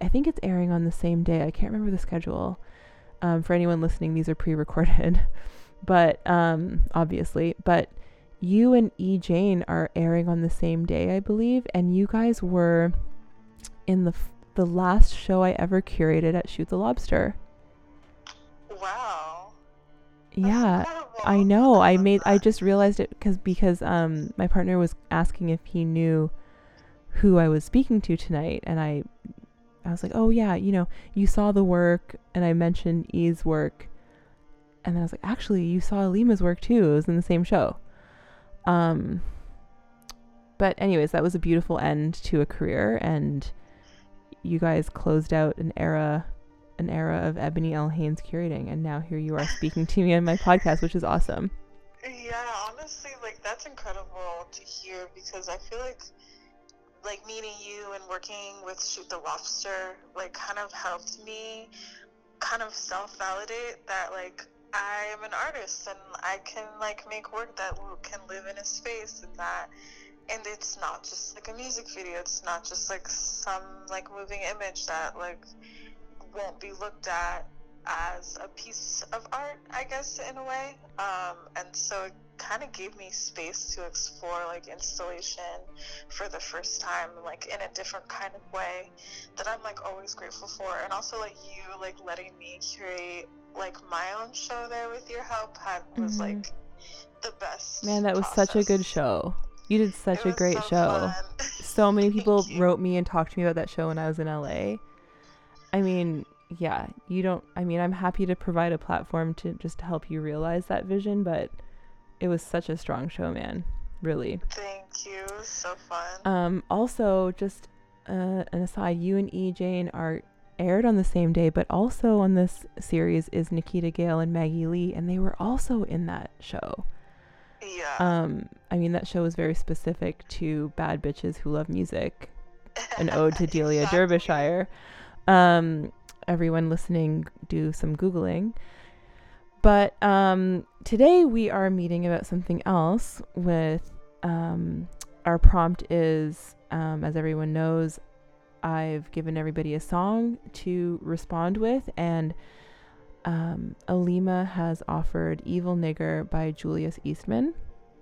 I think it's airing on the same day. I can't remember the schedule. For anyone listening, these are pre-recorded, but obviously, but you and E. Jane are airing on the same day, I believe, and you guys were in the last show I ever curated at Shoot the Lobster. Wow. Yeah, That's incredible. I know. I love I that. just realized it because my partner was asking if he knew who I was speaking to tonight, and I was like, "Oh yeah, you saw the work," and I mentioned E's work, and then I was like, "Actually, you saw Alima's work too. It was in the same show." But anyways, that was a beautiful end to a career, and you guys closed out an era of Ebony L. Haynes curating, and now here you are speaking to me on my podcast, which is awesome. Yeah, honestly, like that's incredible to hear because I feel like meeting you and working with Shoot the Lobster like kind of helped me kind of self-validate that like I am an artist and I can like make work that can live in a space and it's not just like a music video, it's not just like some like moving image that like won't be looked at as a piece of art, I guess, in a way. And so it kind of gave me space to explore like installation for the first time, like in a different kind of way that I'm like always grateful for. And also like you like letting me curate like my own show there with your help was like the best. Man, that was process. such a good show. You did such a great show. Fun. So many people wrote me and talked to me about that show when I was in LA. I mean, yeah, I'm happy to provide a platform to just help you realize that vision, but it was such a strong show, man. Really. Thank you. It was so fun. Also, just an aside, you and E. Jane are aired on the same day, but also on this series is Nikita Gale and Maggie Lee, and they were also in that show. Yeah. I mean, that show was very specific to bad bitches who love music, an ode to Delia Exactly. Derbyshire. Everyone listening, do some Googling. But today we are meeting about something else with our prompt is, as everyone knows, I've given everybody a song to respond with, and Alima has offered Evil Nigger by Julius Eastman.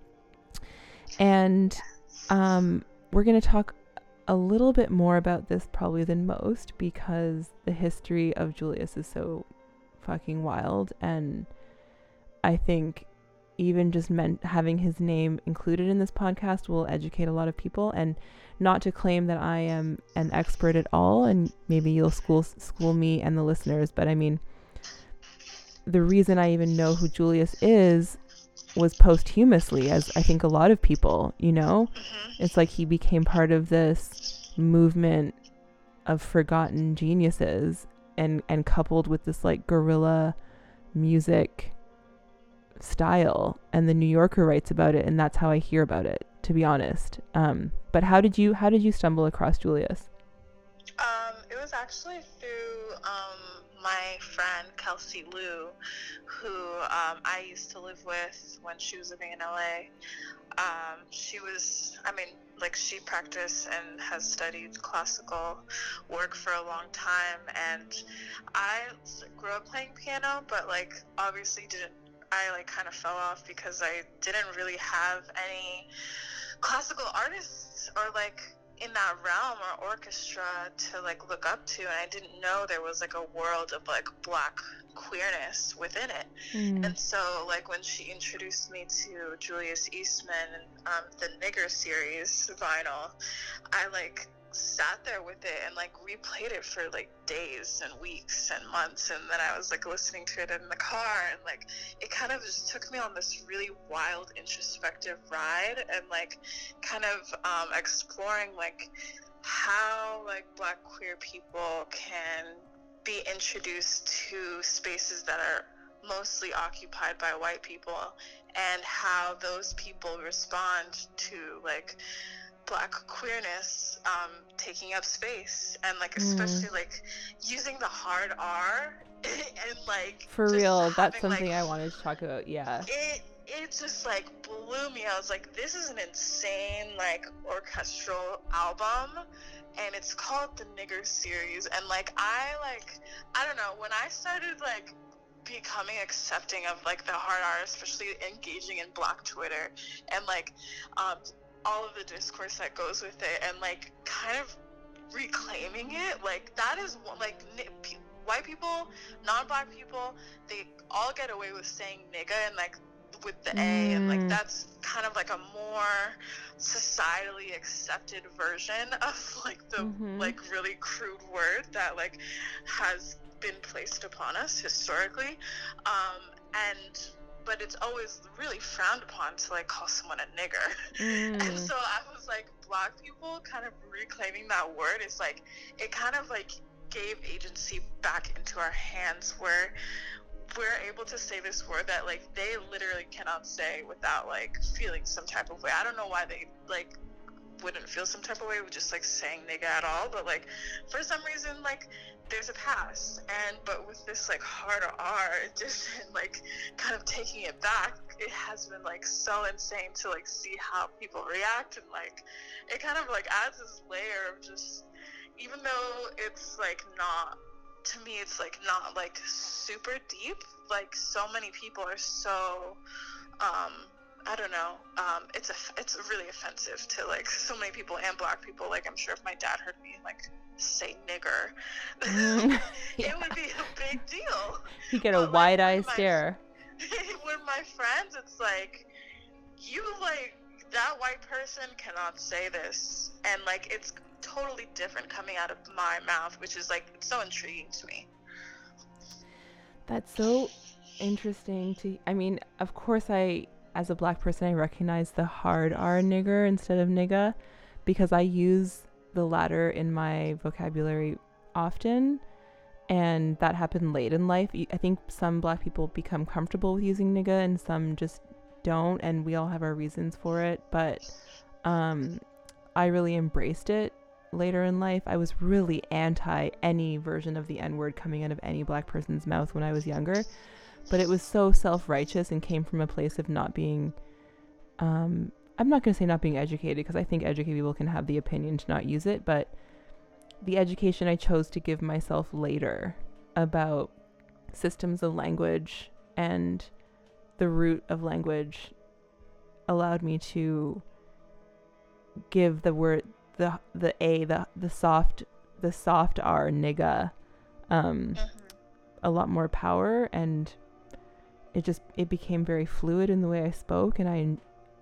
And we're going to talk a little bit more about this probably than most because the history of Julius is so fucking wild, and I think even just having his name included in this podcast will educate a lot of people. And not to claim that I am an expert at all, and maybe you'll school me and the listeners, but I mean, the reason I even know who Julius is was posthumously, as I think a lot of people, it's like he became part of this movement of forgotten geniuses, and coupled with this like guerrilla music style, and the New Yorker writes about it, and that's how I hear about it, to be honest. But how did you stumble across Julius? It was actually through my friend Kelsey Liu, who I used to live with when she was living in LA. She practiced and has studied classical work for a long time, and I grew up playing piano, but like obviously I kind of fell off because I didn't really have any classical artists or like in that realm or orchestra to like look up to, and I didn't know there was like a world of like Black queerness within it. And so like when she introduced me to Julius Eastman and the Nigger series vinyl, I like sat there with it and like replayed it for like days and weeks and months, and then I was like listening to it in the car, and like it kind of just took me on this really wild introspective ride, and like kind of exploring like how like Black queer people can be introduced to spaces that are mostly occupied by white people, and how those people respond to like Black queerness taking up space, and like especially like using the hard R and like for real, that's something like, I wanted to talk about. Yeah, it just like blew me. I was like, this is an insane like orchestral album, and it's called the Nigger Series. And like I don't know, when I started like becoming accepting of like the hard R, especially engaging in Black Twitter and like all of the discourse that goes with it, and like kind of reclaiming it, like that is like white people, non-Black people, they all get away with saying nigga and like with the A, and like that's kind of like a more societally accepted version of like the like really crude word that like has been placed upon us historically, but it's always really frowned upon to like call someone a nigger. And so I was like, Black people kind of reclaiming that word is like, it kind of like gave agency back into our hands, where we're able to say this word that like they literally cannot say without like feeling some type of way. I don't know why they like wouldn't feel some type of way with just like saying nigga at all, but like for some reason like there's a pass. But with this like harder R edition, like kind of taking it back, it has been like so insane to like see how people react, and like it kind of like adds this layer of just, even though it's like not, to me it's like not like super deep, like so many people are so I don't know, it's really offensive to like so many people, and Black people. Like I'm sure if my dad heard me like say nigger, it would be a big deal. You get a wide-eyed stare. With my friends, it's like, you like, that white person cannot say this, and like it's totally different coming out of my mouth, which is like so intriguing to me. That's so interesting to, I mean, of course as a Black person, I recognize the hard R nigger instead of nigga, because I use the latter in my vocabulary often, and that happened late in life. I think some Black people become comfortable with using nigga and some just don't, and we all have our reasons for it, but I really embraced it later in life. I was really anti any version of the N-word coming out of any Black person's mouth when I was younger, but it was so self-righteous and came from a place of not being I'm not going to say not being educated, because I think educated people can have the opinion to not use it, but the education I chose to give myself later about systems of language and the root of language allowed me to give the word, the soft R, nigga, a lot more power, and it became very fluid in the way I spoke, and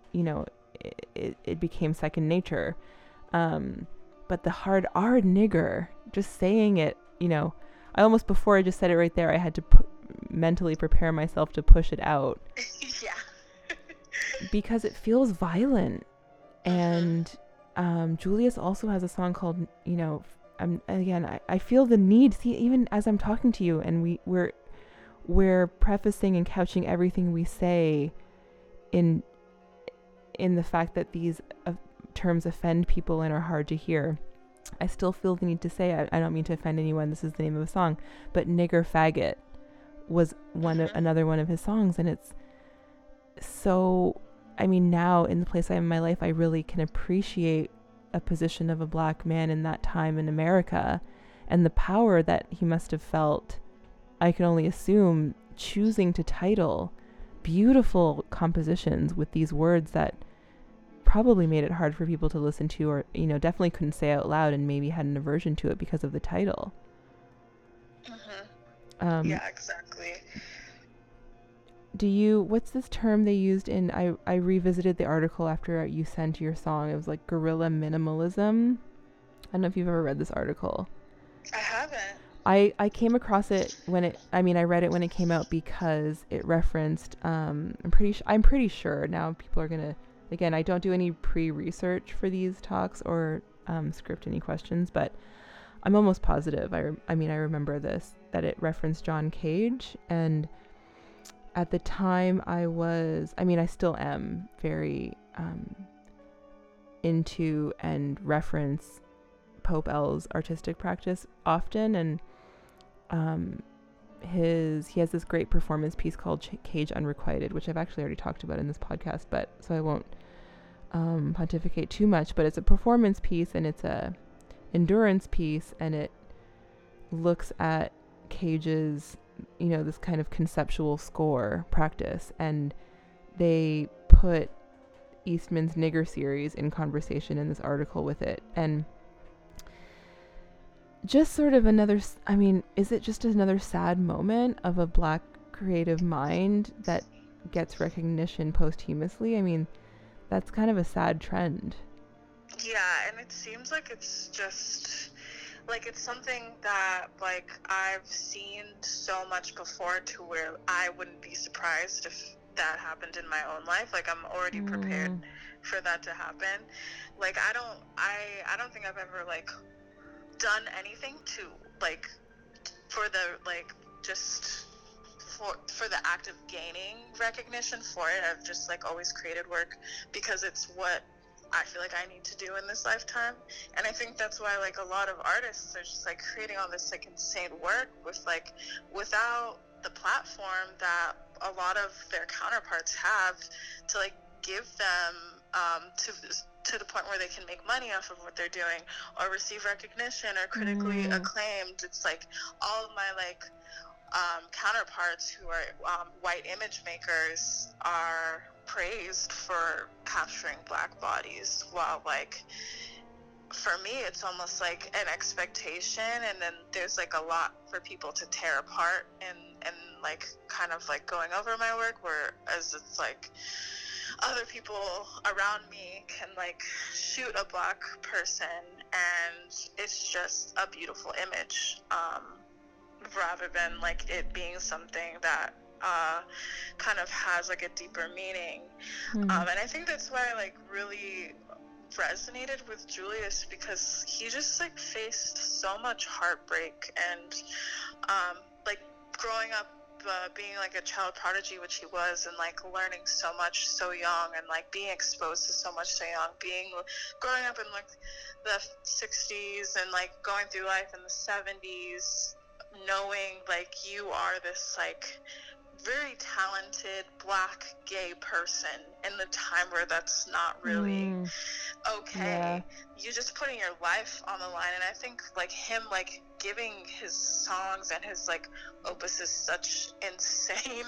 it became second nature. But the hard R nigger, just saying it, I almost, before I just said it right there, I had to mentally prepare myself to push it out. Yeah. Because it feels violent. And Julius also has a song called, I feel the need, see, even as I'm talking to you, and we're prefacing and couching everything we say in the fact that these terms offend people and are hard to hear. I still feel the need to say, I don't mean to offend anyone, this is the name of a song, but Nigger Faggot was another one of his songs, and it's so, now in the place I am in my life, I really can appreciate a position of a Black man in that time in America, and the power that he must have felt, I can only assume, choosing to title beautiful compositions with these words that probably made it hard for people to listen to, or definitely couldn't say out loud, and maybe had an aversion to it because of the title. Yeah, exactly. What's this term they used in, I revisited the article after you sent your song, it was like guerrilla minimalism. I don't know if you've ever read this article. I haven't. I came across it I read it when it came out, because it referenced, I'm pretty sure now people are gonna, again, I don't do any pre-research for these talks or script any questions, but I'm almost positive. I remember this, that it referenced John Cage, and at the time I still am very into and reference Pope L's artistic practice often, and he has this great performance piece called Cage Unrequited, which I've actually already talked about in this podcast, but so I won't pontificate too much, but it's a performance piece, and endurance piece, and it looks at Cage's, this kind of conceptual score practice, and they put Eastman's Nigger series in conversation in this article with it. And just sort of is it just another sad moment of a Black creative mind that gets recognition posthumously? I mean, that's kind of a sad trend. Yeah, and it seems like it's just like it's something that like I've seen so much before to where I wouldn't be surprised if that happened in my own life. Like I'm already prepared for that to happen. Like I don't think I've ever like done anything to like for the like just for the act of gaining recognition for it. I've just like always created work because it's what I feel like I need to do in this lifetime. And I think that's why like a lot of artists are just like creating all this like insane work with like without the platform that a lot of their counterparts have to like give them to the point where they can make money off of what they're doing or receive recognition or critically acclaimed. It's like all of my like counterparts who are white image makers are praised for capturing Black bodies, while like for me it's almost like an expectation, and then there's like a lot for people to tear apart and like kind of like going over my work, whereas it's like other people around me can like shoot a Black person and it's just a beautiful image, rather than like it being something that kind of has like a deeper meaning. And I think that's why I like really resonated with Julius, because he just like faced so much heartbreak and like growing up being like a child prodigy, which he was, and like learning so much so young, and like being exposed to so much so young, growing up in like the 60s and like going through life in the 70s, knowing like you are this like very talented Black gay person in the time where that's not really okay. You're just putting your life on the line. And I think like him like giving his songs and his like opuses such insane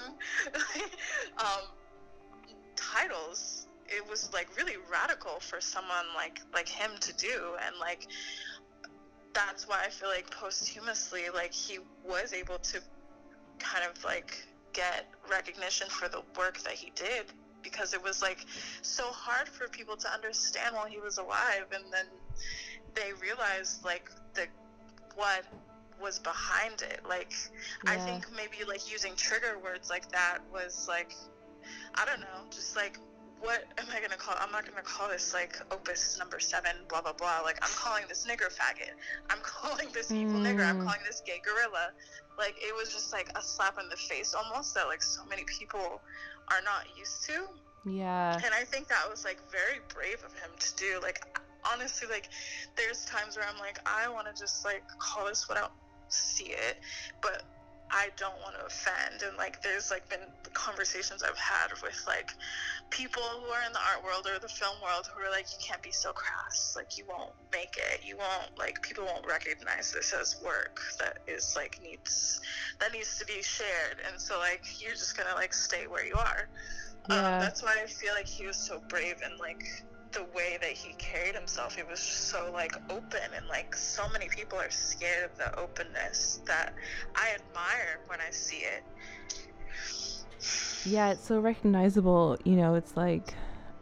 titles, it was like really radical for someone like him to do. And like that's why I feel like posthumously like he was able to kind of like get recognition for the work that he did, because it was like so hard for people to understand while he was alive, and then they realized like what was behind it. Like I think maybe like using trigger words like that was like, I don't know, just like, what am I gonna call? I'm not gonna call this like opus number 7 blah blah blah. Like I'm calling this nigger faggot, I'm calling this evil nigger, I'm calling this gay gorilla. Like it was just like a slap in the face almost, that like so many people are not used to. And I think that was like very brave of him to do. Like honestly, like there's times where I'm like, I want to just like call this what I see it, but I don't want to offend. And like there's like been conversations I've had with like people who are in the art world or the film world who are like, you can't be so crass, like you won't make it, you won't, like people won't recognize this as work that is like needs to be shared, and so like you're just gonna like stay where you are. That's why I feel like he was so brave, and like the way that he carried himself, it was just so like open, and like so many people are scared of the openness that I admire when I see it. Yeah, it's so recognizable, it's like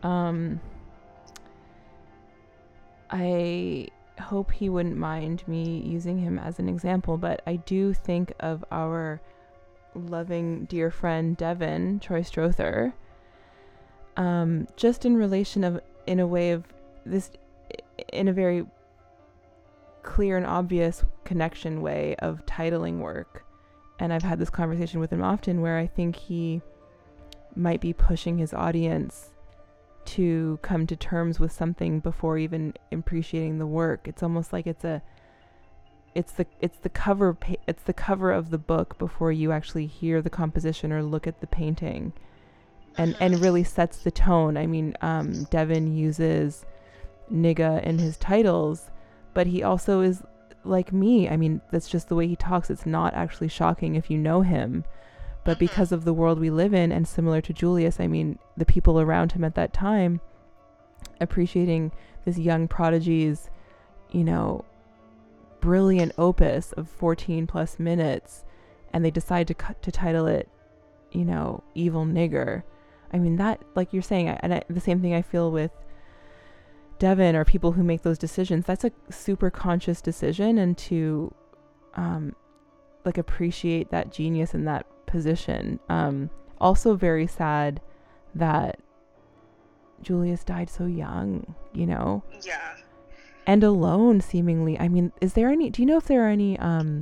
I hope he wouldn't mind me using him as an example, but I do think of our loving dear friend Devin Troy Strother, just in relation in a way of this, in a very clear and obvious connection way of titling work. And I've had this conversation with him often, where I think he might be pushing his audience to come to terms with something before even appreciating the work. It's almost like it's the cover of the book before you actually hear the composition or look at the painting, and really sets the tone. I mean, Devin uses nigga in his titles, but he also is like me. I mean, that's just the way he talks. It's not actually shocking if you know him. But because of the world we live in, and similar to Julius, I mean, the people around him at that time appreciating this young prodigy's, you know, brilliant opus of 14 plus minutes, and they decide to title it, you know, Evil Nigger. I mean, that, like you're saying, the same thing I feel with Devin or people who make those decisions. That's a super conscious decision, and to like appreciate that genius in that position. Also very sad that Julius died so young, you know? Yeah. And alone, seemingly. I mean, do you know if there are any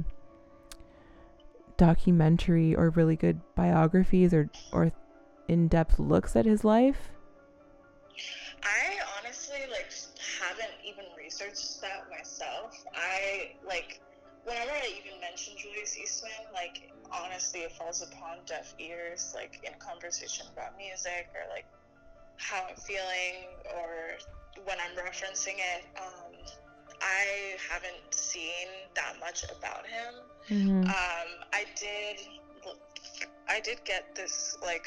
documentary or really good biographies or in-depth looks at his life? I honestly, like, haven't even researched that myself. Whenever I even mention Julius Eastman, like, honestly, it falls upon deaf ears, like, in conversation about music or, like, how I'm feeling or when I'm referencing it. I haven't seen that much about him. Mm-hmm. I did get this, like,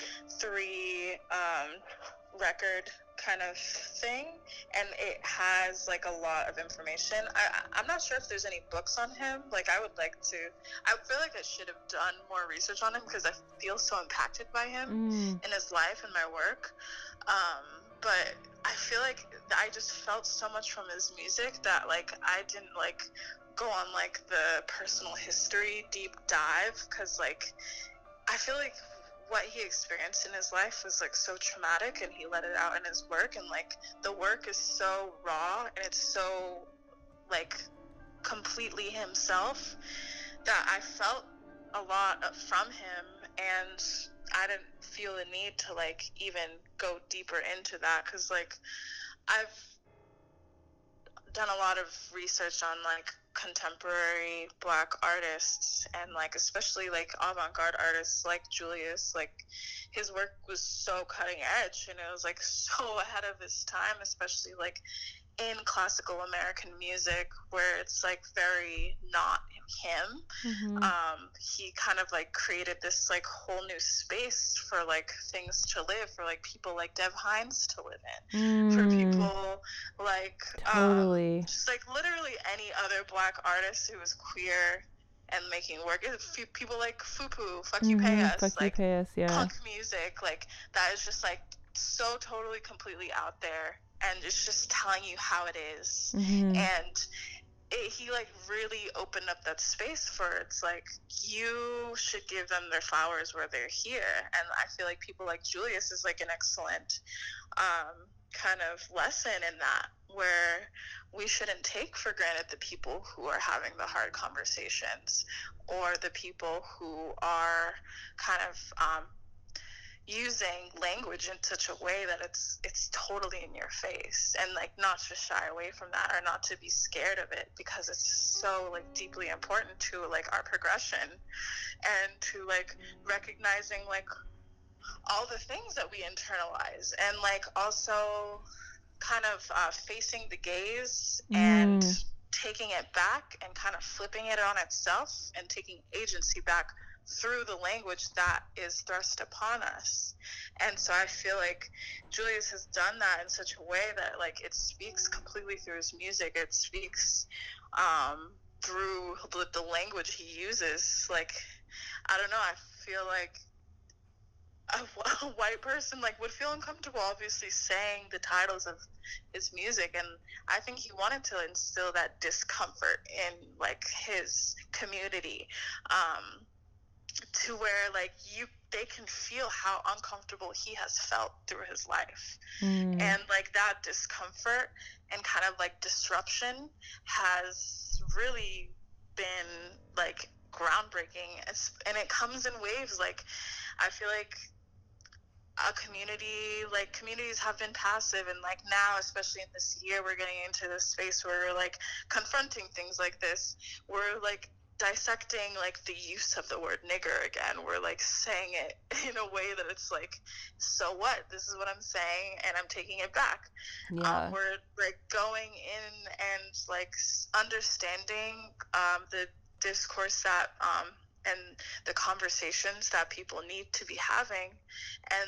3 record kind of thing, and it has, like, a lot of information. I'm not sure if there's any books on him. Like, I feel like I should have done more research on him because I feel so impacted by him in his life and my work. But I feel like I just felt so much from his music that, like, I didn't, like, go on, like, the personal history deep dive, because, like, I feel like what he experienced in his life was, like, so traumatic, and he let it out in his work, and, like, the work is so raw and it's so, like, completely himself that I felt a lot from him, and I didn't feel the need to, like, even go deeper into that, because, like, I've done a lot of research on, like, contemporary Black artists, and, like, especially, like, avant-garde artists like Julius. Like, his work was so cutting edge, and it was, like, so ahead of his time, especially, like, in classical American music, where it's, like, very not him. He kind of, like, created this, like, whole new space for, like, things to live, for, like, people like Dev Hynes to live in, for people like totally just, like, literally any other Black artist who was queer and making work. People like Fupu, Fuck You Pay Us, Fuck like, You Pay Us, yeah. punk music, like, that is just, like, so totally completely out there, and it's just telling you how it is. And he, like, really opened up that space for, it's like, you should give them their flowers where they're here. And I feel like people like Julius is, like, an excellent kind of lesson in that, where we shouldn't take for granted the people who are having the hard conversations, or the people who are kind of using language in such a way that it's totally in your face, and, like, not to shy away from that, or not to be scared of it, because it's so, like, deeply important to, like, our progression, and to, like, recognizing, like, all the things that we internalize, and, like, also kind of facing the gaze and taking it back and kind of flipping it on itself and taking agency back through the language that is thrust upon us. And so I feel like Julius has done that in such a way that, like, it speaks completely through his music. It speaks through the language he uses. Like, I don't know, I feel like a white person, like, would feel uncomfortable obviously saying the titles of his music, and I think he wanted to instill that discomfort in, like, his community, to where, like, they can feel how uncomfortable he has felt through his life. And, like, that discomfort and kind of, like, disruption has really been, like, groundbreaking, and it comes in waves. Like, I feel like communities have been passive, and, like, now, especially in this year, we're getting into this space where we're, like, confronting things like this. We're, like, dissecting like the use of the word nigger again. We're like saying it in a way that it's like, so what? This is what I'm saying, and I'm taking it back. Yeah. We're like going in and like understanding the discourse that and the conversations that people need to be having, and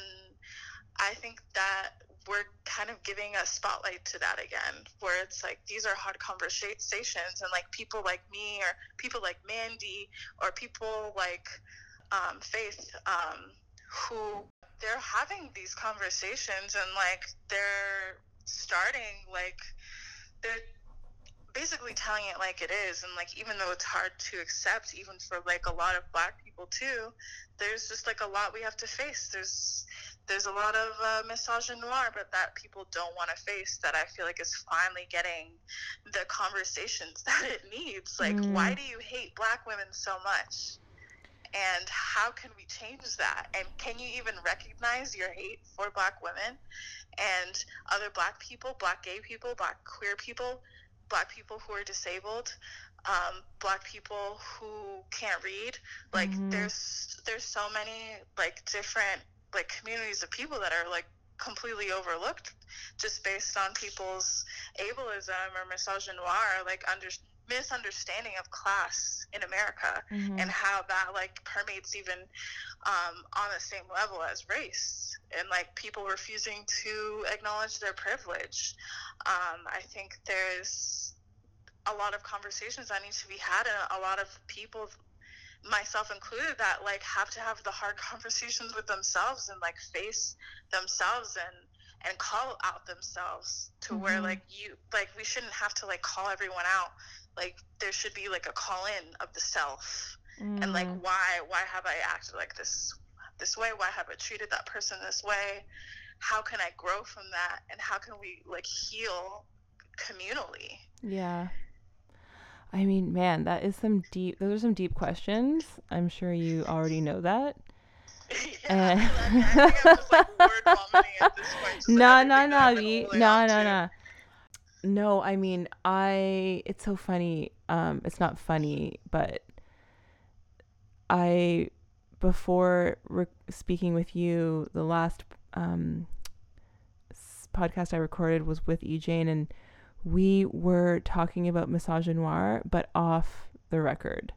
I think that we're kind of giving a spotlight to that again, where it's like these are hard conversations, and like people like me or people like Mandy or people like Faith, who they're having these conversations, and like they're starting, like they're basically telling it like it is. And like, even though it's hard to accept, even for like a lot of Black people too, there's just like a lot we have to face. There's a lot of misogynoir, but that people don't want to face, that I feel like is finally getting the conversations that it needs. Like, why do you hate Black women so much? And how can we change that? And can you even recognize your hate for Black women and other Black people, Black gay people, Black queer people, Black people who are disabled, Black people who can't read? Like, there's so many like different like communities of people that are like completely overlooked just based on people's ableism or misogynoir, like misunderstanding of class in America, and how that like permeates even on the same level as race, and like people refusing to acknowledge their privilege. I think there's a lot of conversations that need to be had, and a lot of people, myself included, that like have to have the hard conversations with themselves and like face themselves and call out themselves to where like we shouldn't have to like call everyone out. Like, there should be like a call in of the self, and like why have I acted like this way? Why have I treated that person this way? How can I grow from that? And how can we like heal communally? Yeah. I mean, man, those are some deep questions. I'm sure you already know that. Yeah, I think I'm just like word vomiting at this point. No, I mean, it's so funny. It's not funny, but before speaking with you, the last podcast I recorded was with E-Jane, and we were talking about misogynoir, but off the record.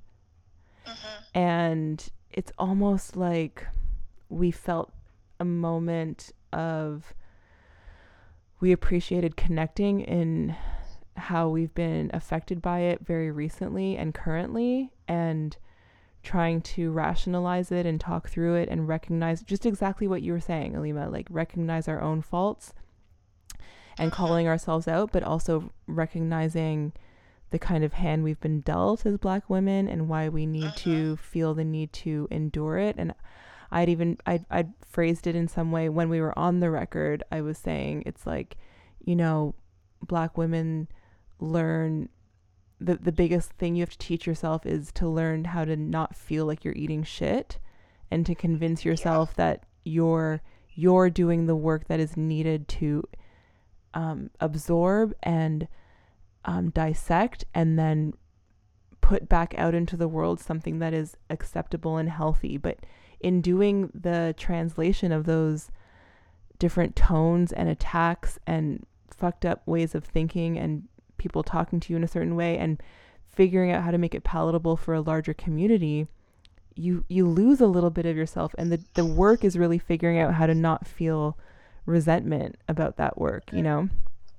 And it's almost like we felt a moment of, we appreciated connecting in how we've been affected by it very recently and currently, and trying to rationalize it and talk through it and recognize just exactly what you were saying, Alima, like recognize our own faults and calling ourselves out, but also recognizing the kind of hand we've been dealt as Black women and why we need to feel the need to endure it. And I'd phrased it in some way when we were on the record. I was saying, it's like, you know, Black women learn the biggest thing you have to teach yourself is to learn how to not feel like you're eating shit, and to convince yourself that you're doing the work that is needed to absorb and dissect, and then put back out into the world something that is acceptable and healthy. But in doing the translation of those different tones and attacks and fucked up ways of thinking and people talking to you in a certain way and figuring out how to make it palatable for a larger community, you lose a little bit of yourself. And the work is really figuring out how to not feel resentment about that work, you know?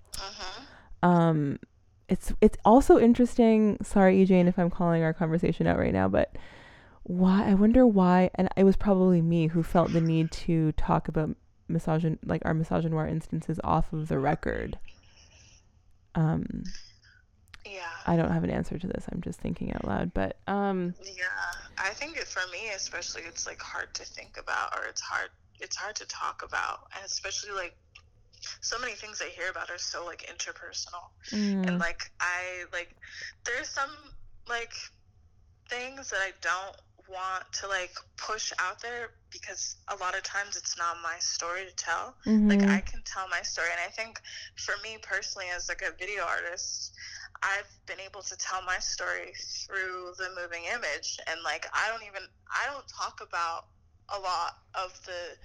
It's also interesting, sorry E-Jane if I'm calling our conversation out right now, but I wonder why, and it was probably me who felt the need to talk about our misogynoir instances off of the record. I don't have an answer to this. I'm just thinking out loud, but I think for me especially, it's like hard to think about, or it's hard to talk about, and especially like so many things I hear about are so like interpersonal, and like there's some like things that I don't want to like push out there, because a lot of times it's not my story to tell. Like, I can tell my story, and I think for me personally, as like a video artist, I've been able to tell my story through the moving image, and like I don't talk about a lot of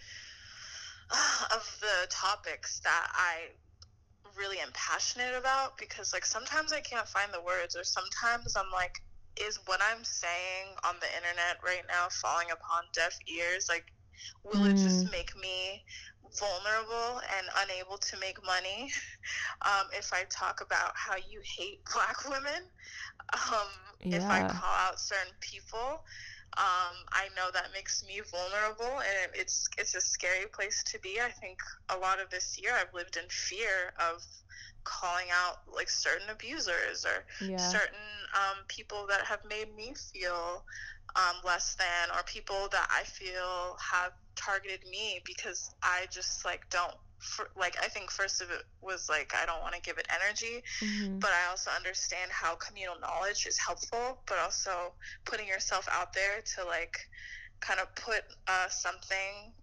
the topics that I really am passionate about, because like sometimes I can't find the words, or sometimes I'm like, is what I'm saying on the internet right now falling upon deaf ears? Like, will it just make me vulnerable and unable to make money if I talk about how you hate Black women? If I Yeah. call out certain people, I know that makes me vulnerable, and it's a scary place to be. I think a lot of this year I've lived in fear of calling out like certain abusers, or Yeah. certain people that have made me feel less than, or people that I feel have targeted me because I just like don't. Like, I think first of it was like I don't want to give it energy, but I also understand how communal knowledge is helpful, but also putting yourself out there to like kind of put something,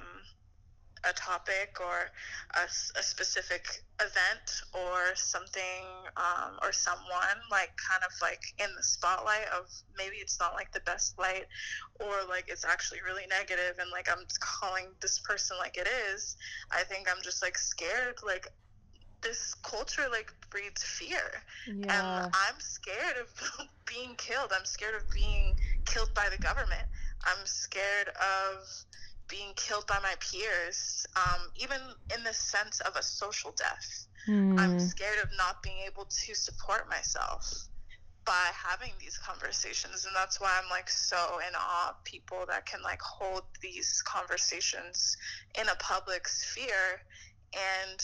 a topic, or a specific event, or something, or someone like kind of like in the spotlight of, maybe it's not like the best light, or like it's actually really negative, and like I'm calling this person like it is. I think I'm just like scared, like this culture like breeds fear, and Yeah. I'm scared of being killed. I'm scared of being killed by the government. I'm scared of being killed by my peers, even in the sense of a social death. I'm scared of not being able to support myself by having these conversations, and that's why I'm like so in awe of people that can like hold these conversations in a public sphere and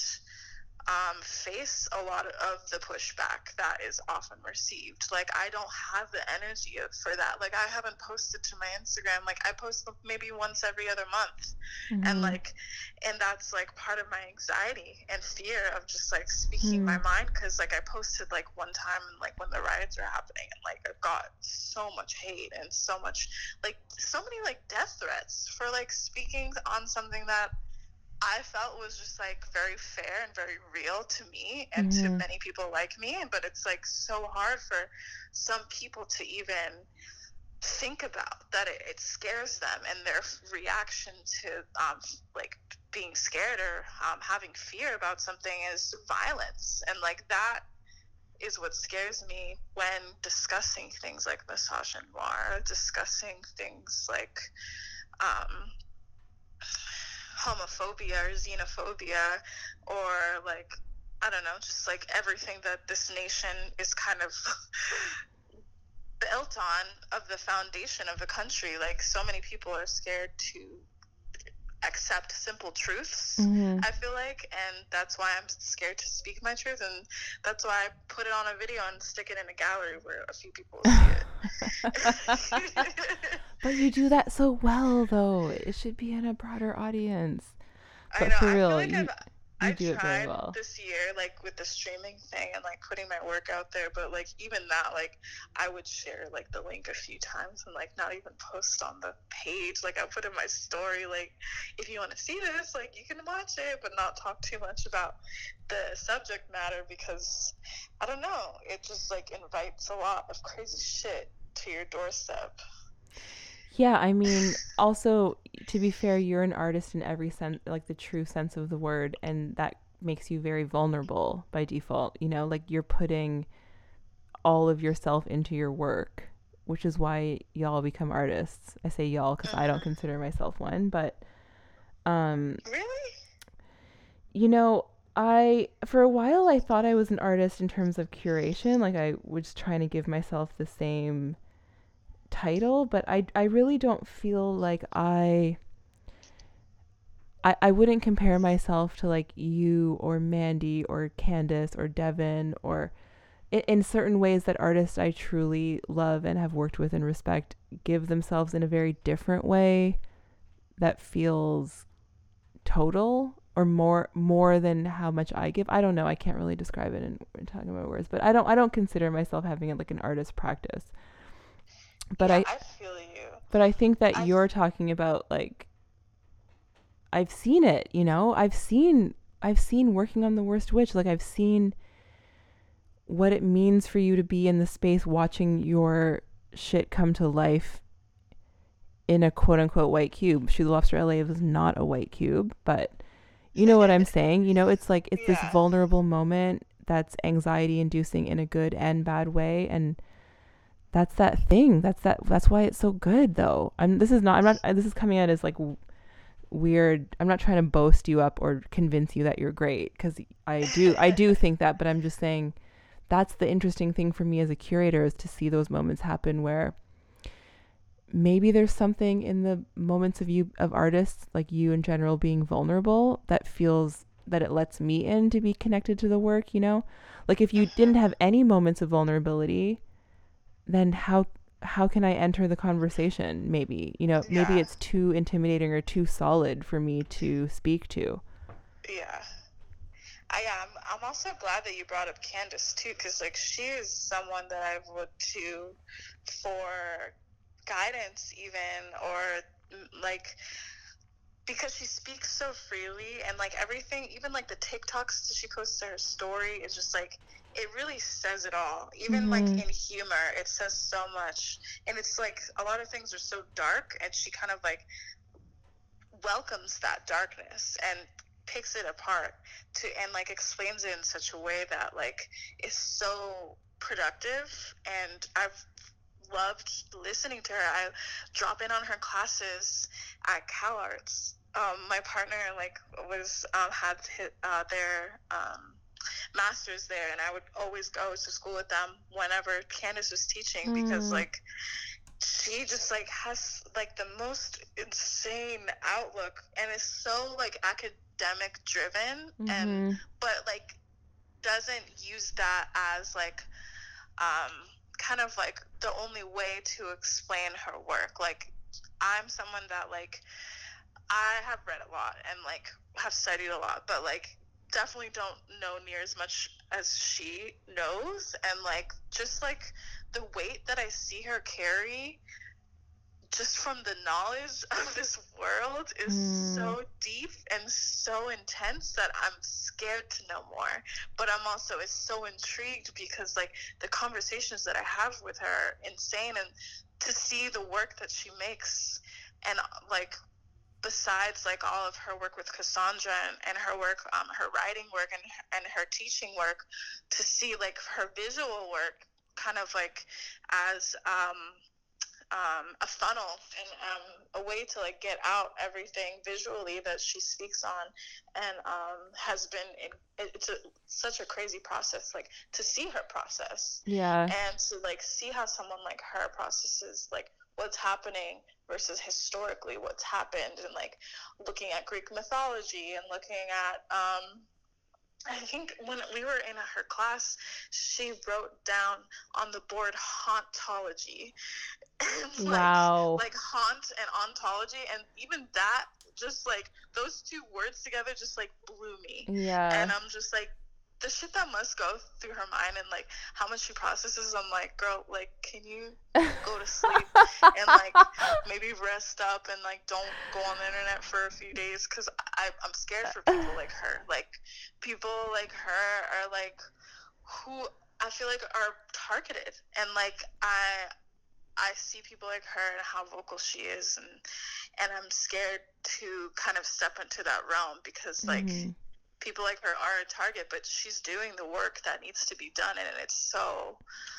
face a lot of the pushback that is often received. Like, I don't have the energy for that. Like, I haven't posted to my Instagram. Like, I post maybe once every other month. And like, and that's like part of my anxiety and fear of just like speaking my mind. Cause like I posted like one time, and like when the riots are happening, and like I've got so much hate and so much, like so many like death threats for like speaking on something that I felt was just like very fair and very real to me and to many people like me. But it's like so hard for some people to even think about that. It scares them, and their reaction to like being scared, or having fear about something, is violence. And like that is what scares me when discussing things like misogynoir, discussing things like homophobia or xenophobia, or like, I don't know, just like everything that this nation is kind of built on, of the foundation of the country. Like, so many people are scared to accept simple truths, I feel like, and that's why I'm scared to speak my truth, and that's why I put it on a video and stick it in a gallery where a few people will see it. But you do that so well, though. It should be in a broader audience. I But know. for I feel real, like you I've do it very tried well. this year, like with the streaming thing and like putting my work out there, but like even that, like I would share like the link a few times and like not even post on the page. Like I put in my story, like, if you want to see this, like you can watch it, but not talk too much about the subject matter, because I don't know, it just like invites a lot of crazy shit to your doorstep. Yeah, I mean, also, to be fair, you're an artist in every sense, like the true sense of the word, and that makes you very vulnerable by default. You know, like you're putting all of yourself into your work, which is why y'all become artists. I say y'all because I don't consider myself one, but Really? you know, I for a while I thought I was an artist in terms of curation, like I was trying to give myself the same title, but I really don't feel like I wouldn't compare myself to like you or Mandy or Candace or Devin, or in certain ways that artists I truly love and have worked with and respect give themselves in a very different way that feels total, or more than how much I give. I don't know. I can't really describe it in talking about words, but I don't consider myself having it like an artist practice. But yeah, I feel you. But I think that you're talking about like, I've seen it, you know? I've seen working on The Worst Witch. Like I've seen what it means for you to be in the space watching your shit come to life in a quote unquote white cube. Shoe the Lobster LA was not a white cube, but you know what I'm saying? You know, it's like, it's this Yeah. vulnerable moment that's anxiety inducing in a good and bad way. And that's that thing. That's why it's so good though. This is coming out as like weird. I'm not trying to boast you up or convince you that you're great, because I do think that, but I'm just saying that's the interesting thing for me as a curator, is to see those moments happen where maybe there's something in the moments of artists like you in general being vulnerable that feels that it lets me in to be connected to the work, you know? Like if you didn't have any moments of vulnerability, then how can I enter the conversation? Maybe, you know, maybe Yeah. it's too intimidating or too solid for me to speak to. Yeah. I'm also glad that you brought up Candace too, because like she is someone that I've looked to for guidance, even, or like, because she speaks so freely, and like everything, even like the TikToks that she posts to her story, is just like, it really says it all. Even like Mm-hmm. in humor, it says so much, and it's like a lot of things are so dark, and she kind of like welcomes that darkness and picks it apart to, and like explains it in such a way that like is so productive. And I've loved listening to her. I drop in on her classes at CalArts. My partner like was had their masters there, and I would always go to school with them whenever Candace was teaching, because like she just like has like the most insane outlook, and is so like academic driven, and Mm-hmm. but like doesn't use that as like um kind of like the only way to explain her work. Like I'm someone that like, I have read a lot and like have studied a lot, but like definitely don't know near as much as she knows. And like just like the weight that I see her carry just from the knowledge of this world is so deep and so intense that I'm scared to know more. But I'm also is so intrigued, because like the conversations that I have with her are insane, and to see the work that she makes, and like besides like all of her work with Cassandra, and her work, her writing work, and her teaching work, to see like her visual work kind of like as a funnel, and a way to like get out everything visually that she speaks on, and has been such a crazy process, like to see her process, Yeah. and to like see how someone like her processes like what's happening versus historically what's happened, and like looking at Greek mythology, and looking at I think when we were in her class, she wrote down on the board hauntology. And Wow. like haunt and ontology, and even that, just like those two words together just like blew me. And Yeah. I'm just like, the shit that must go through her mind, and like how much she processes. I'm like, girl, like, can you go to sleep and like maybe rest up, and like don't go on the internet for a few days, because I'm scared for people like her. Like people like her are like who I feel like are targeted, and like I see people like her and how vocal she is, and I'm scared to kind of step into that realm, because like people like her are a target, but she's doing the work that needs to be done, and it's so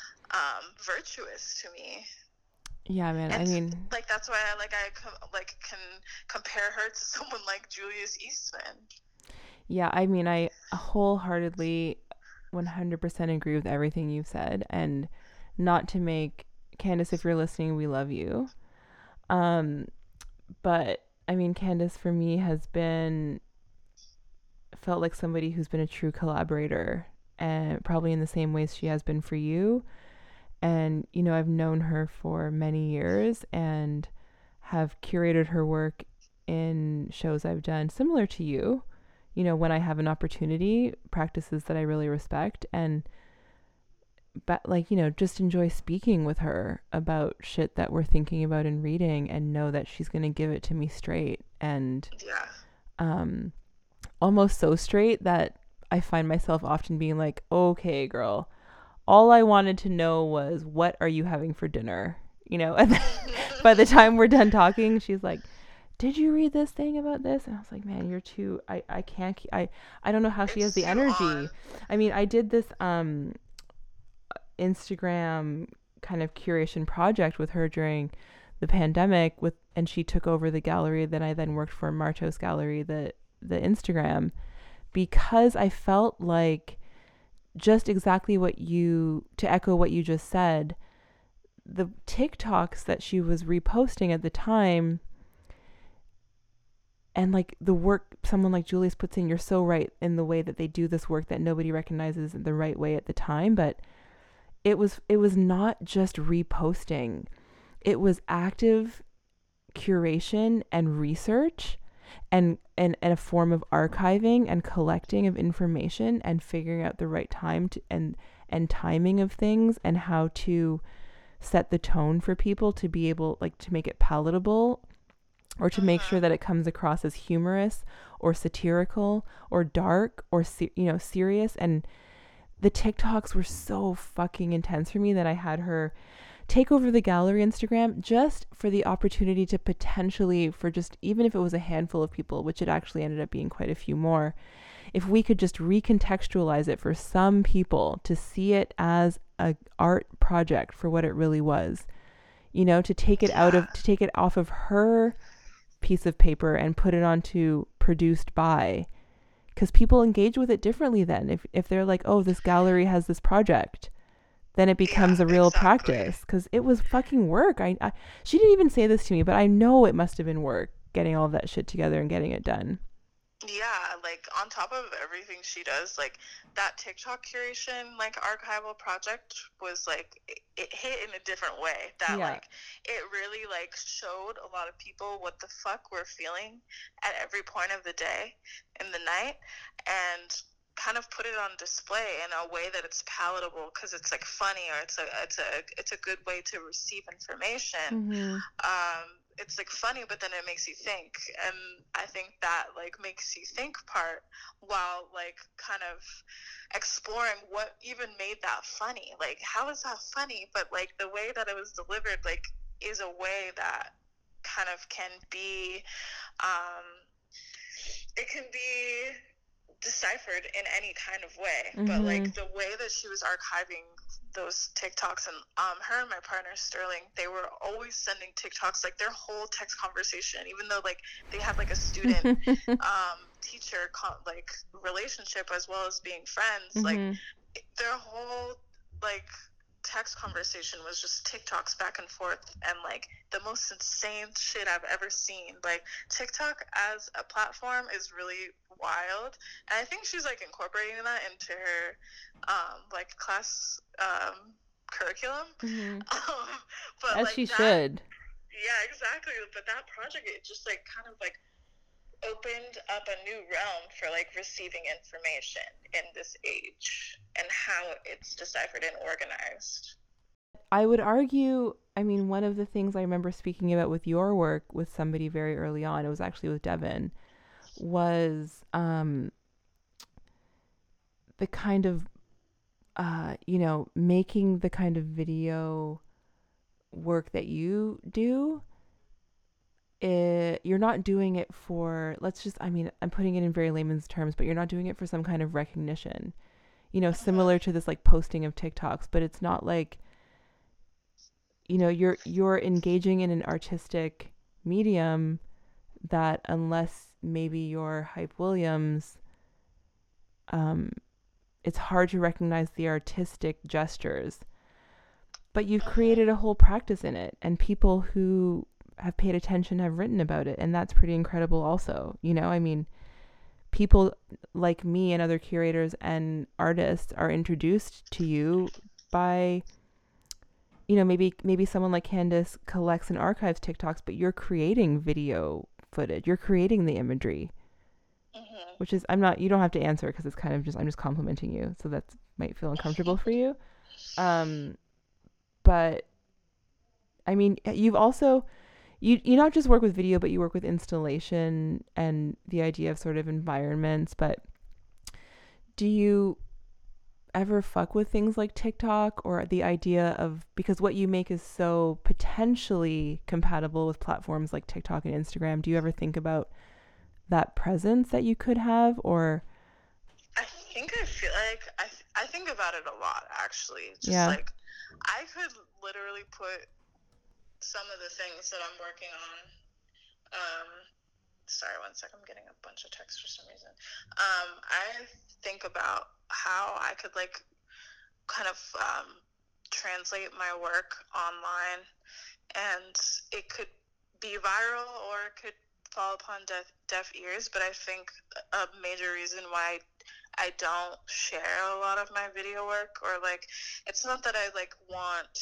virtuous to me. Yeah, man. And I mean, like that's why I can compare her to someone like Julius Eastman. yeah, I mean, I wholeheartedly 100% agree with everything you've said. And not to make, Candace, if you're listening, we love you. Um, but I mean, Candace for me has been, felt like somebody who's been a true collaborator, and probably in the same ways she has been for you. And, you know, I've known her for many years and have curated her work in shows I've done similar to you, you know, when I have an opportunity, practices that I really respect. And, but like, you know, just enjoy speaking with her about shit that we're thinking about and reading, and know that she's going to give it to me straight. And Yeah. um, almost so straight that I find myself often being like, okay, girl, all I wanted to know was, what are you having for dinner? You know, and by the time we're done talking, she's like, did you read this thing about this? And I was like, man, you're too, I can't, I don't know how she has the energy. I mean, I did this Instagram kind of curation project with her during the pandemic and she took over the gallery that I then worked for, Martos Gallery, the Instagram, because I felt like, just exactly to echo what you just said, the TikToks that she was reposting at the time, and like the work someone like Julius puts in, you're so right in the way that they do this work that nobody recognizes the right way at the time, but it was not just reposting. It was active curation and research and a form of archiving and collecting of information and figuring out the right time to, and timing of things, and how to set the tone for people to be able, like, to make it palatable, or to make sure that it comes across as humorous or satirical or dark or serious. And the TikToks were so fucking intense for me that I had her take over the gallery Instagram just for the opportunity to potentially, for just, even if it was a handful of people, which it actually ended up being quite a few more, if we could just recontextualize it for some people to see it as a art project for what it really was, you know, to take it off of her piece of paper and put it onto produced by, because people engage with it differently then. If they're like, oh, this gallery has this project, then it becomes a real practice, because it was fucking work. She didn't even say this to me, but I know it must have been work getting all of that shit together and getting it done. Yeah, like on top of everything she does, like that TikTok curation, like archival project was like, it hit in a different way that like it really like showed a lot of people what the fuck we're feeling at every point of the day and the night, and kind of put it on display in a way that it's palatable, because it's like funny, or it's a good way to receive information. It's like funny, but then it makes you think, and I think that like makes you think part, while like kind of exploring what even made that funny. Like, how is that funny? But like the way that it was delivered, like, is a way that kind of can be it can be deciphered in any kind of way. But like the way that she was archiving those TikToks, and her and my partner Sterling, they were always sending TikToks, like their whole text conversation, even though like they had like a student teacher like relationship as well as being friends, like their whole like text conversation was just TikToks back and forth, and like the most insane shit I've ever seen. Like TikTok as a platform is really wild, and I think she's like incorporating that into her like class curriculum. But as like she should. Yeah, exactly. But that project, it just like kind of like opened up a new realm for like receiving information in this age and how it's deciphered and organized. I would argue, I mean, one of the things I remember speaking about with your work with somebody very early on, it was actually with Devin, was the kind of making the kind of video work that you do. You're not doing it for, I'm putting it in very layman's terms, but you're not doing it for some kind of recognition, similar to this like posting of TikToks, but it's not like, you're engaging in an artistic medium that, unless maybe you're Hype Williams, it's hard to recognize the artistic gestures, but you've created a whole practice in it, and people who have paid attention have written about it, and that's pretty incredible also. People like me and other curators and artists are introduced to you by, maybe someone like Candace collects and archives TikToks, but you're creating video footage, you're creating the imagery, which is, you don't have to answer, because it's kind of just, I'm just complimenting you, so that might feel uncomfortable for you. But I mean, you've also, you not just work with video, but you work with installation and the idea of sort of environments. But ever fuck with things like TikTok or the idea of, because what you make is so potentially compatible with platforms like TikTok and Instagram? Do you ever think about that presence that you could have, or? I think I feel like I think about it a lot, actually. Just Yeah. like I could literally put some of the things that I'm working on. Sorry, one sec. I'm getting a bunch of texts for some reason. I think about how I could like kind of translate my work online, and it could be viral or it could fall upon deaf ears. But I think a major reason why I don't share a lot of my video work, or like, it's not that I like want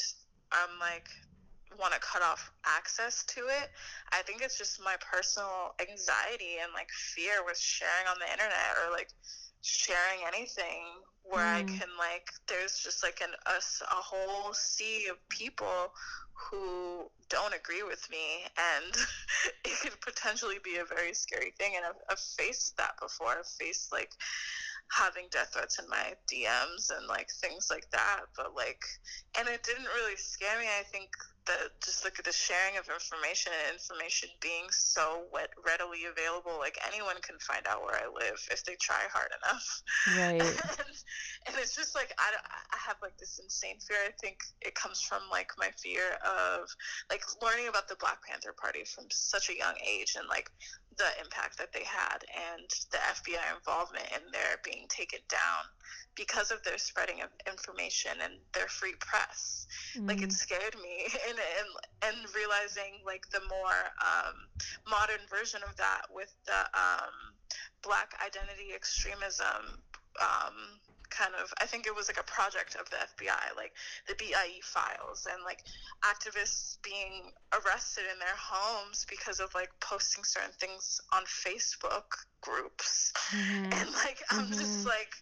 to cut off access to it. I think it's just my personal anxiety and like fear with sharing on the internet, or like sharing anything where I can like, there's just like a whole sea of people who don't agree with me, and it could potentially be a very scary thing. And I've faced that before. I've faced like having death threats in my DMs and like things like that, but like, and it didn't really scare me. I think that just like the sharing of information and information being so readily available, like anyone can find out where I live if they try hard enough. Right. And it's just like I have like this insane fear. I think it comes from like my fear of like learning about the Black Panther Party from such a young age, and like the impact that they had, and the FBI involvement in their being taken down because of their spreading of information and their free press. Like, it scared me, and realizing like the more modern version of that with the Black identity extremism kind of, I think it was like a project of the FBI, like the BIE files, and like activists being arrested in their homes because of like posting certain things on Facebook groups. And like I'm just like,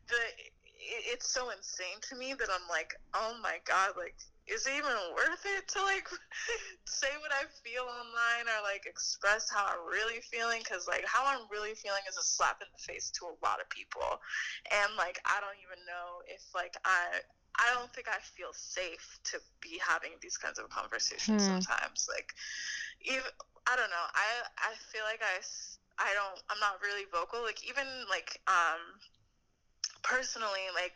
it's so insane to me that I'm like, oh my god, like, is it even worth it to like say what I feel online, or like express how I'm really feeling? Because like how I'm really feeling is a slap in the face to a lot of people, and like I don't even know if like I don't think I feel safe to be having these kinds of conversations sometimes. Like, even, I don't know, I feel like I'm not really vocal, like even like personally, like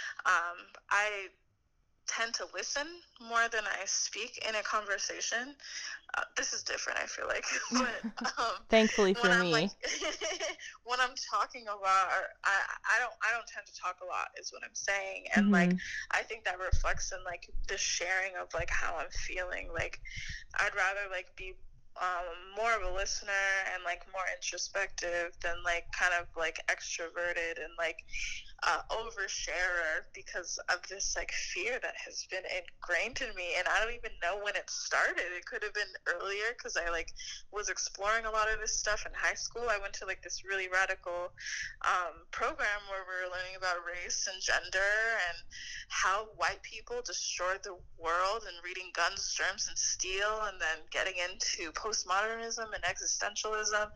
I tend to listen more than I speak in a conversation. This is different, I feel like, but thankfully for me, like, when I'm talking a lot, or I don't tend to talk a lot, is what I'm saying. And like I think that reflects in like the sharing of like how I'm feeling. Like I'd rather like be more of a listener and like more introspective than like kind of like extroverted and like oversharer, because of this like fear that has been ingrained in me. And I don't even know when it started. It could have been earlier, because I like was exploring a lot of this stuff in high school. I went to like this really radical program where we were learning about race and gender and how white people destroyed the world, and reading Guns, Germs, and Steel, and then getting into postmodernism and existentialism,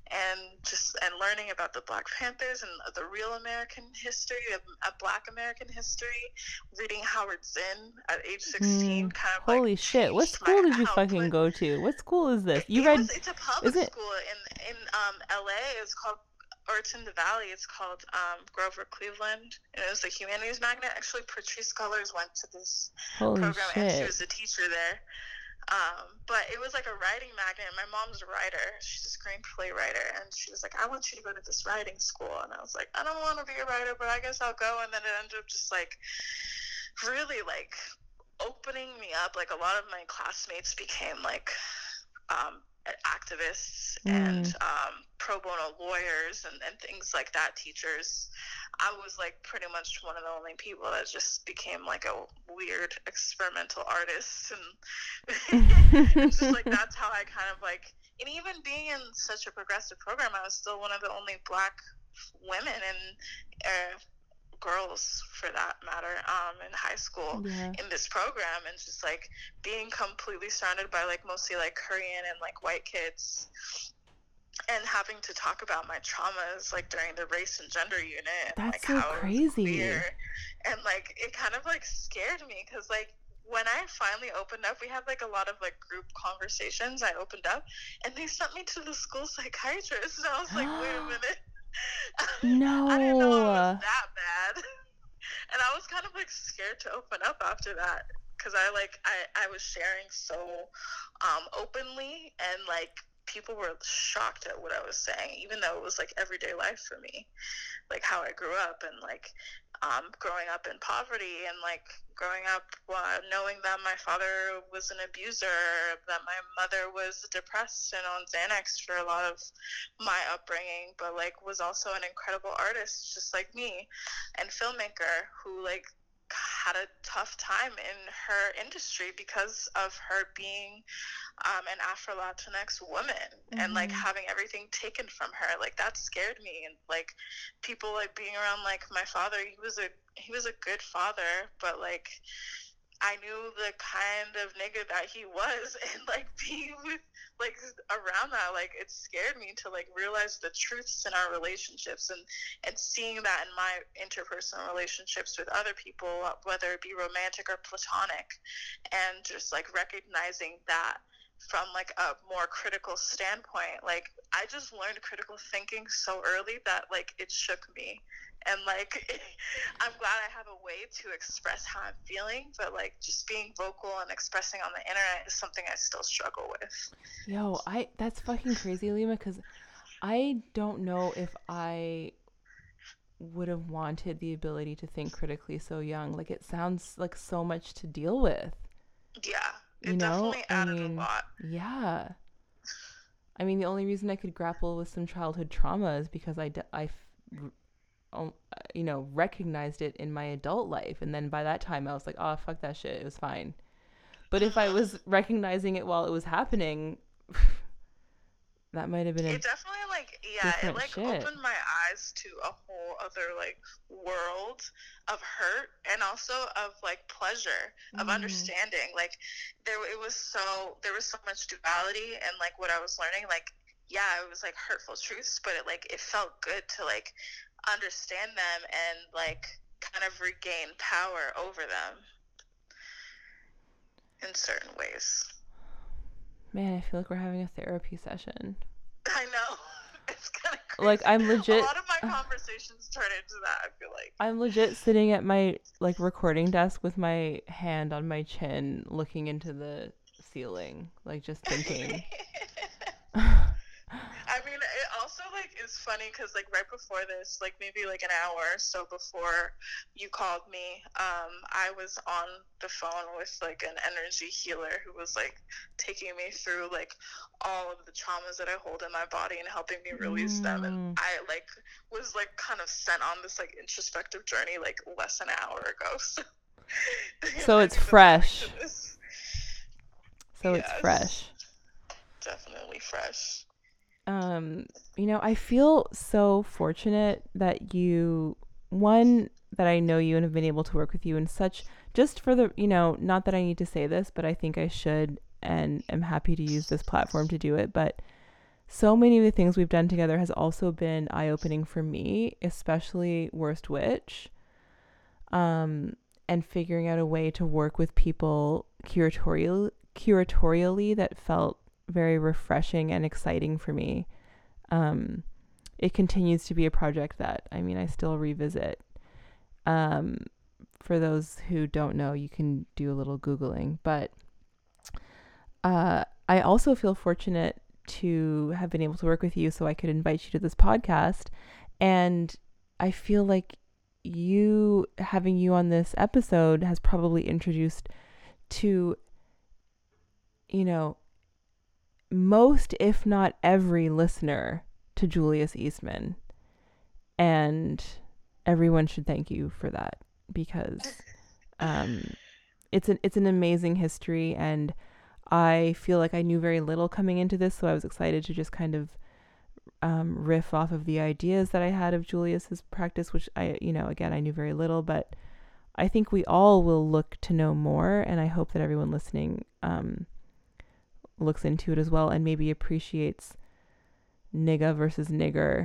and learning about the Black Panthers and the real American history of Black American history. Reading Howard Zinn at age 16, kind of holy like shit! What school did you fucking go to? What school is this? It's a public school in LA. It's called, or it's in the Valley. It's called Grover Cleveland, and it was a humanities magnet. Actually, Patrisse Cullors went to this program, and she was a teacher there. But it was like a writing magnet. My mom's a writer. She's a screenplay writer, and she was like, I want you to go to this writing school. And I was like, I don't want to be a writer, but I guess I'll go. And then it ended up just like really like opening me up. Like, a lot of my classmates became like activists and pro bono lawyers and things like that, teachers. I was like pretty much one of the only people that just became like a weird experimental artist, and it's just like that's how I kind of like, and even being in such a progressive program, I was still one of the only Black women and girls, for that matter, in high school in this program, and just like being completely surrounded by like mostly like Korean and like white kids. and having to talk about my traumas like during the race and gender unit, and That's like so how I was crazy. queer, and like it kind of like scared me because like when I finally opened up, we had like a lot of like group conversations. I opened up and they sent me to the school psychiatrist, and I was like, wait a minute. I didn't know it was No. that bad. And I was kind of like scared to open up after that because I was sharing so openly, and like people were shocked at what I was saying, even though it was like everyday life for me, like how I grew up, and like growing up in poverty, and like growing up knowing that my father was an abuser, that my mother was depressed and on Xanax for a lot of my upbringing, but like was also an incredible artist just like me, and filmmaker who like had a tough time in her industry because of her being an Afro-Latinx woman, and like having everything taken from her. Like that scared me, and like people like being around like my father, he was a good father, but like I knew the kind of nigga that he was, and like being with like around that, like it scared me to like realize the truths in our relationships, and seeing that in my interpersonal relationships with other people, whether it be romantic or platonic, and just like recognizing that from like a more critical standpoint. Like I just learned critical thinking so early that like it shook me, and like I'm glad I have a way to express how I'm feeling, but like just being vocal and expressing on the internet is something I still struggle with. Yo, that's fucking crazy, Lima, because I don't know if I would have wanted the ability to think critically so young. Like it sounds like so much to deal with. Yeah, You it know? definitely I added a mean, lot. yeah. I mean, the only reason I could grapple with some childhood trauma is because recognized it in my adult life. And then by that time, I was like, oh, fuck that shit. It was fine. But if I was recognizing it while it was happening, that might have been a It definitely like it different like shit. opened my eyes to a whole other like world of hurt, and also of like pleasure, of understanding. Like there was so much duality, and like what I was learning, like yeah, it was like hurtful truths, but it felt good to like understand them and like kind of regain power over them in certain ways. Man, I feel like we're having a therapy session. I know. It's kind of Like crazy. I'm A legit lot of my conversations turn into that, I feel like. I'm legit sitting at my like recording desk with my hand on my chin looking into the ceiling, like just thinking. I mean, it also like is funny because like right before this, like maybe like an hour or so before you called me, I was on the phone with like an energy healer who was like taking me through like all of the traumas that I hold in my body and helping me release them. And I like was like kind of sent on this like introspective journey like less than an hour ago. So it's fresh. So it's Yes, fresh. definitely fresh. I feel so fortunate that that I know you and have been able to work with you in such, just for the, not that I need to say this, but I think I should and am happy to use this platform to do it. But so many of the things we've done together has also been eye-opening for me, especially Worst Witch. And figuring out a way to work with people curatorially that felt very refreshing and exciting for me. It continues to be a project that I still revisit. For those who don't know, you can do a little Googling, but I also feel fortunate to have been able to work with you so I could invite you to this podcast. And I feel like having you on this episode has probably introduced to, most, if not every listener to Julius Eastman. And everyone should thank you for that, because it's an amazing history, and I feel like I knew very little coming into this, so I was excited to just kind of riff off of the ideas that I had of Julius's practice, which I knew very little, but I think we all will look to know more, and I hope that everyone listening looks into it as well and maybe appreciates nigga versus nigger,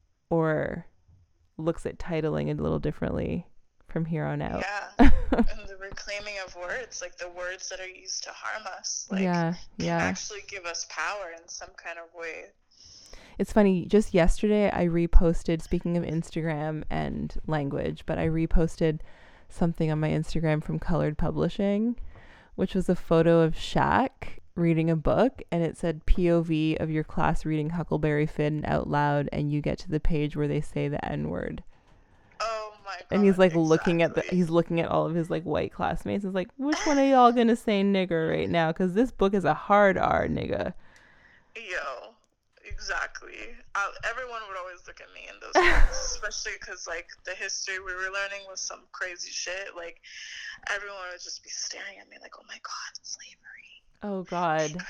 or looks at titling a little differently from here on out. Yeah. And the reclaiming of words, like the words that are used to harm us, like Yeah, can yeah. actually give us power in some kind of way. It's funny, just yesterday I reposted, speaking of Instagram and language, but I reposted something on my Instagram from Colored Publishing, which was a photo of Shaq reading a book, and it said POV of your class reading Huckleberry Finn out loud, and you get to the page where they say the N-word. Oh my god. And he's like exactly. looking at all of his like white classmates. It's like, which one are y'all gonna say nigger right now? Because this book is a hard R, nigga. Yo, exactly. Everyone would always look at me in those moments, especially because like the history we were learning was some crazy shit. Like everyone would just be staring at me like, oh my god, slavery. Oh God.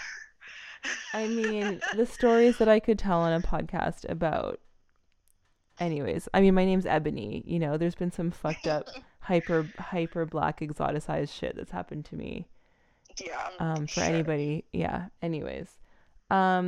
I mean, the stories that I could tell on a podcast about. Anyways, I mean, my name's Ebony. You know, there's been some fucked up, hyper black exoticized shit that's happened to me. Yeah. For anybody, yeah. Anyways, I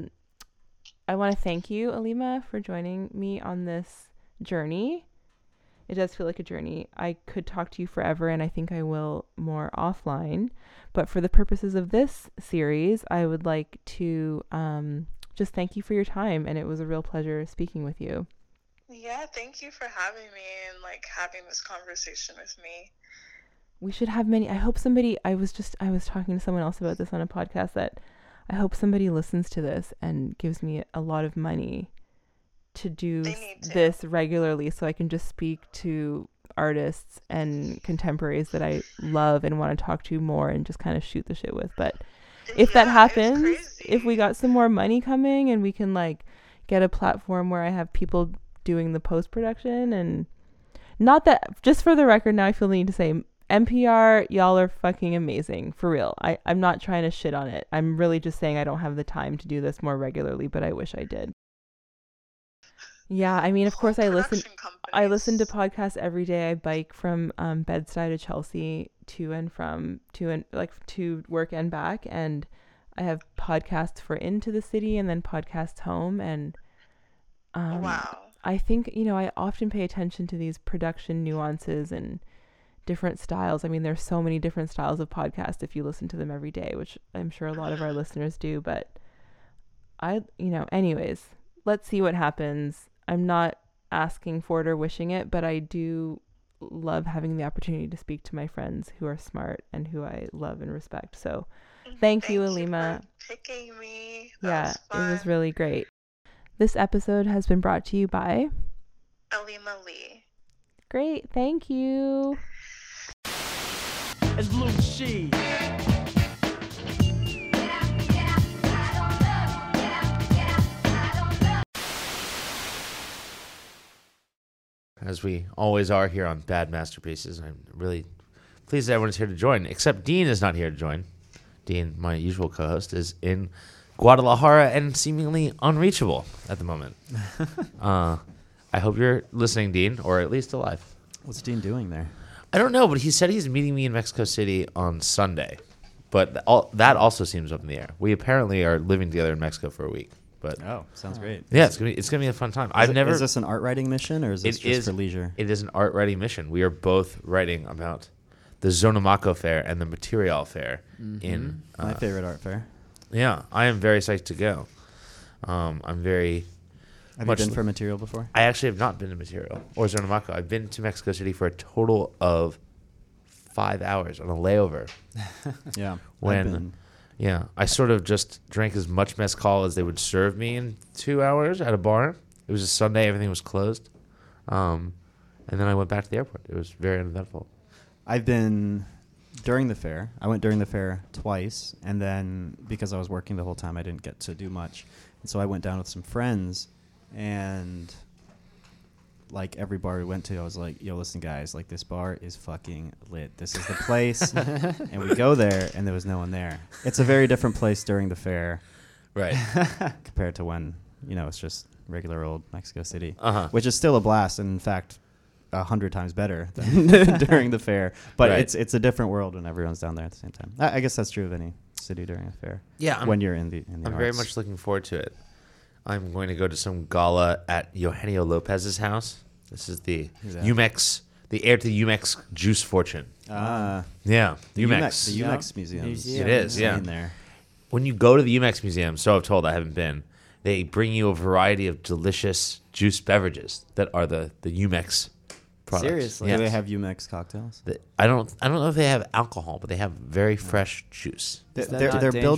want to thank you, Alima, for joining me on this journey. It does feel like a journey. I could talk to you forever, and I think I will more offline. But for the purposes of this series, I would like to just thank you for your time, and it was a real pleasure speaking with you. Yeah, thank you for having me and like having this conversation with me. We should have many. I hope somebody, I was talking to someone else about this on a podcast, that I hope somebody listens to this and gives me a lot of money to do this regularly, so I can just speak to artists and contemporaries that I love and want to talk to more and just kind of shoot the shit with. But if that happens, if we got some more money coming and we can like get a platform where I have people doing the post-production, and not that, just for the record, now I feel the need to say, NPR, y'all are fucking amazing, for real. I'm not trying to shit on it. I'm really just saying I don't have the time to do this more regularly, but I wish I did. Yeah, I mean, of course, I listen to podcasts every day. I bike from Bed-Stuy to Chelsea to work and back, and I have podcasts for into the city and then podcasts home, and wow. I think, you know, I often pay attention to these production nuances and different styles. I mean, there's so many different styles of podcast if you listen to them every day, which I'm sure a lot of our listeners do, but anyways, let's see what happens. I'm not asking for it or wishing it, but I do love having the opportunity to speak to my friends who are smart and who I love and respect. So thank you, Alima. For picking me. It was really great. This episode has been brought to you by Alima Lee. Great, thank you. As Blue She. As we always are here on Bad Masterpieces, I'm really pleased that everyone's here to join, except Dean is not here to join. Dean, my usual co-host, is in Guadalajara and seemingly unreachable at the moment. I hope you're listening, Dean, or at least alive. What's Dean doing there? I don't know, but he said he's meeting me in Mexico City on Sunday. But that also seems up in the air. We apparently are living together in Mexico for a week. But sounds great. Yeah, it's gonna be a fun time. Is this an art writing mission, or is this just for leisure? It is an art writing mission. We are both writing about the Zonamaco Fair and the Material Fair in my favorite art fair. Yeah, I am very psyched to go. I'm very. Have you been for Material before? I actually have not been to Material or Zonamaco. I've been to Mexico City for a total of 5 hours on a layover. Yeah. Yeah, I sort of just drank as much mezcal as they would serve me in 2 hours at a bar. It was a Sunday; everything was closed, and then I went back to the airport. It was very uneventful. I've been during the fair. I went during the fair twice, and then because I was working the whole time, I didn't get to do much, and so I went down with some friends, and like every bar we went to, I was like, yo, listen, guys, like this bar is fucking lit. This is the place. And we go there, and there was no one there. It's a very different place during the fair. Right. Compared to when, it's just regular old Mexico City, which is still a blast. And in fact, 100 times better than during the fair. But right. It's a different world when everyone's down there at the same time. I guess that's true of any city during a fair. Yeah. When you're in the I'm arts. very much looking forward to it. I'm going to go to some gala at Eugenio Lopez's house. This is the Who's that? Umex, the heir to the Umex juice fortune. Ah, Yeah, the Umex. The Umex Museum. It is, yeah. In there. When you go to the Umex Museum, so I've told, I haven't been, they bring you a variety of delicious juice beverages that are the Umex products. Seriously? Yes. Do they have Umex cocktails? I don't know if they have alcohol, but they have very fresh juice. Is that They're not building